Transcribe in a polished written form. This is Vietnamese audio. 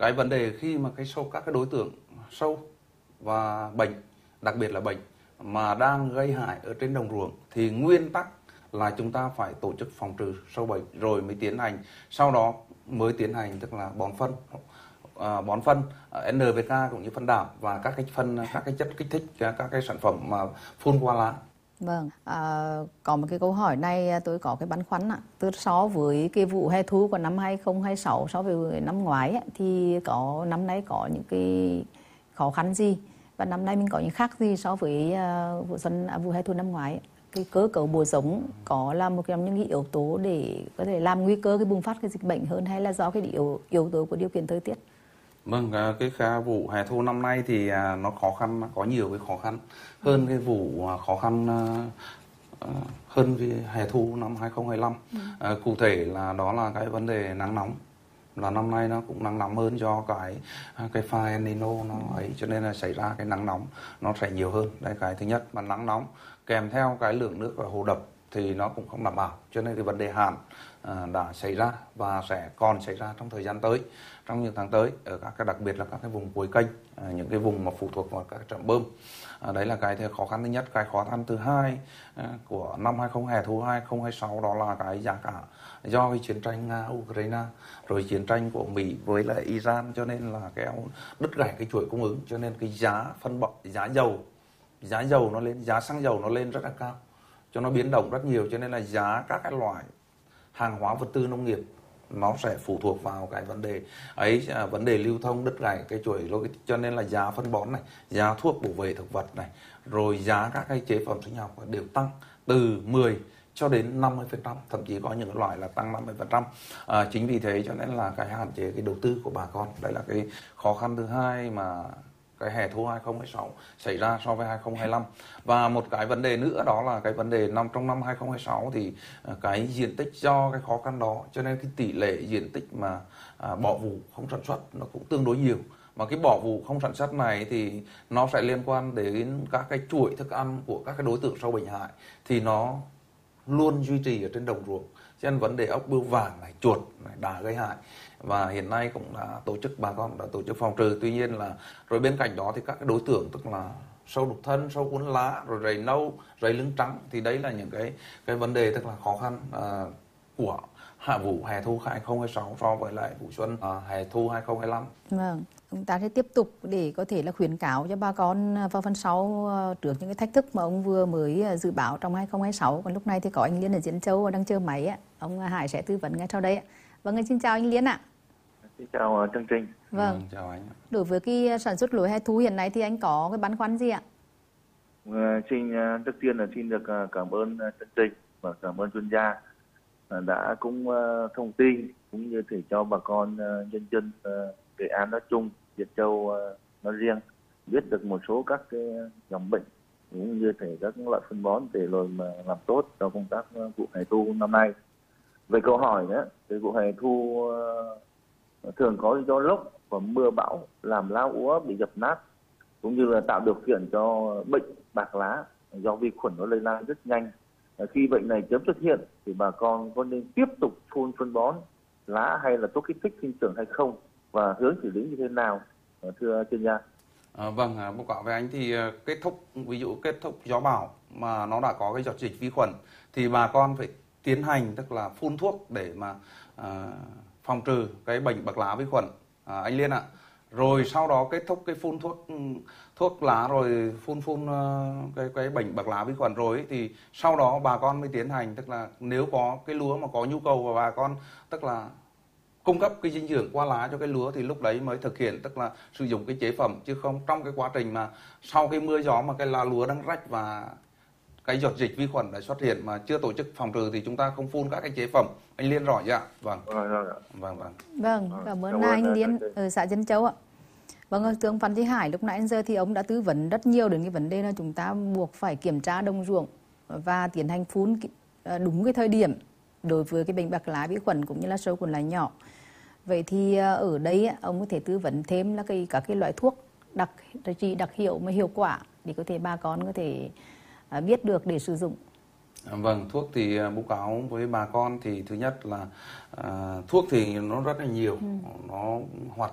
cái vấn đề khi mà các cái đối tượng sâu và bệnh, đặc biệt là bệnh mà đang gây hại ở trên đồng ruộng thì nguyên tắc là chúng ta phải tổ chức phòng trừ sâu bệnh rồi mới tiến hành, sau đó mới tiến hành tức là bón phân NPK cũng như phân đạm và các cái chất kích thích, các cái sản phẩm mà phun qua lá. Vâng, có một cái câu hỏi này tôi có cái băn khoăn ạ. Từ so với cái vụ hè thu của năm 2026 so với năm ngoái ấy, thì năm nay có những cái khó khăn gì và năm nay mình có những khác gì so với vụ hè thu năm ngoái ấy? Cái cơ cấu bổ giống có là một trong những cái yếu tố để có thể làm nguy cơ cái bùng phát cái dịch bệnh hơn, hay là do cái yếu tố của điều kiện thời tiết? Vâng, cái vụ hè thu năm nay thì nó khó khăn, có nhiều cái khó khăn hơn cái vụ khó khăn hơn cái hè thu năm 2025. Cụ thể là đó là cái vấn đề nắng nóng, là năm nay nó cũng nắng nóng hơn do cái pha El Nino nó ấy, cho nên là xảy ra cái nắng nóng nó sẽ nhiều hơn. Đây cái thứ nhất. Mà nắng nóng kèm theo cái lượng nước ở hồ đập thì nó cũng không đảm bảo, cho nên cái vấn đề hạn đã xảy ra và sẽ còn xảy ra trong thời gian tới, trong những tháng tới ở đặc biệt là các cái vùng cuối kênh, những cái vùng mà phụ thuộc vào các trạm bơm. Đấy là cái khó khăn thứ nhất. Cái khó khăn thứ hai của năm hè thu 2026 đó là cái giá cả, do cái chiến tranh Nga Ukraine rồi chiến tranh của Mỹ với lại Iran, cho nên là đứt gãy cái chuỗi cung ứng, cho nên cái giá giá dầu nó lên, giá xăng dầu nó lên rất là cao, cho nó biến động rất nhiều, cho nên là giá các cái loại hàng hóa vật tư nông nghiệp nó sẽ phụ thuộc vào cái vấn đề ấy, vấn đề lưu thông đứt gãy cái chuỗi logistics, cho nên là giá phân bón này, giá thuốc bảo vệ thực vật này, rồi giá các cái chế phẩm sinh học đều tăng từ 10 cho đến 50%, thậm chí có những loại là tăng 50%. Chính vì thế cho nên là cái hạn chế cái đầu tư của bà con, đấy là cái khó khăn thứ hai mà cái hè thu 2026 xảy ra so với 2025. Và một cái vấn đề nữa đó là cái vấn đề trong năm 2026 thì cái diện tích, do cái khó khăn đó cho nên cái tỷ lệ diện tích mà bỏ vụ không sản xuất nó cũng tương đối nhiều. Mà cái bỏ vụ không sản xuất này thì nó sẽ liên quan đến các cái chuỗi thức ăn của các cái đối tượng sâu bệnh hại, thì nó luôn duy trì ở trên đồng ruộng. Cho nên vấn đề ốc bươu vàng này, chuột này đã gây hại, và hiện nay cũng đã bà con đã tổ chức phòng trừ. Tuy nhiên là rồi bên cạnh đó thì các cái đối tượng tức là sâu đục thân, sâu cuốn lá, rồi rầy nâu, rầy lưng trắng, thì đấy là những cái vấn đề tức là khó khăn của vụ hè thu 2026 so với lại vụ xuân hè thu 2025. Vâng, chúng ta sẽ tiếp tục để có thể là khuyến cáo cho bà con vào phần sau trước những cái thách thức mà ông vừa mới dự báo trong 2026. Còn lúc này thì có anh Liên ở Diễn Châu đang chờ máy ạ. Ông Hải sẽ tư vấn ngay sau đây ạ. Vâng, xin chào anh Liên ạ. Xin chào chương trình. Vâng, chào anh. Đối với cái sản xuất lúa hè thu hiện nay thì anh có cái băn khoăn gì ạ? Trước tiên là xin được cảm ơn chương trình và cảm ơn chuyên gia đã cũng thông tin cũng như để cho bà con nhân dân Nghệ An nói chung, Diễn Châu nói riêng biết được một số các cái dòng bệnh cũng như thể các loại phân bón để rồi mà làm tốt cho công tác vụ hè thu năm nay. Về câu hỏi đó, thì vụ hè thu thường có gió lốc và mưa bão làm lá úa bị dập nát, cũng như là tạo điều kiện cho bệnh bạc lá do vi khuẩn nó lây lan rất nhanh. Khi bệnh này chớm xuất hiện thì bà con có nên tiếp tục phun phân bón lá hay là thuốc kích thích sinh trưởng hay không, và hướng xử lý như thế nào, thưa chuyên gia? Vâng, báo cáo với anh thì ví dụ kết thúc gió bão mà nó đã có cái giọt dịch vi khuẩn thì bà con phải tiến hành tức là phun thuốc để mà phòng trừ cái bệnh bạc lá vi khuẩn, anh Liên ạ. Rồi sau đó kết thúc cái phun thuốc lá rồi phun cái bệnh bạc lá vi khuẩn rồi ấy, thì sau đó bà con mới tiến hành tức là nếu có cái lúa mà có nhu cầu và bà con tức là cung cấp cái dinh dưỡng qua lá cho cái lúa thì lúc đấy mới thực hiện tức là sử dụng cái chế phẩm, chứ không trong cái quá trình mà sau cái mưa gió mà cái lá lúa đang rách và cái giọt dịch vi khuẩn đã xuất hiện mà chưa tổ chức phòng trừ thì chúng ta không phun các cái chế phẩm. Anh Liên rõ chưa ạ? Vâng. Vâng, cảm ơn anh Liên ở xã Diễn Châu ạ. Vâng, tướng Phan Chí Hải lúc nãy đến giờ thì ông đã tư vấn rất nhiều đến cái vấn đề là chúng ta buộc phải kiểm tra đồng ruộng và tiến hành phun đúng cái thời điểm đối với cái bệnh bạc lá vi khuẩn cũng như là sâu cuốn lá nhỏ. Vậy thì ở đây ông có thể tư vấn thêm là các cái loại thuốc đặc hiệu mà hiệu quả để có thể bà con có thể biết được để sử dụng. Vâng, thuốc thì báo cáo với bà con thì thứ nhất là thuốc thì nó rất là nhiều, nó hoạt